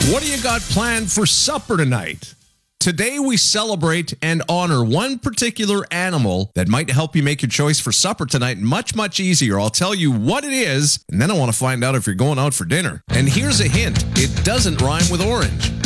What do you got planned for supper tonight? Today we celebrate and honor one particular animal that might help you make your choice for supper tonight much, much easier. I'll tell you what it is, and then I want to find out if you're going out for dinner. And here's a hint. It doesn't rhyme with orange.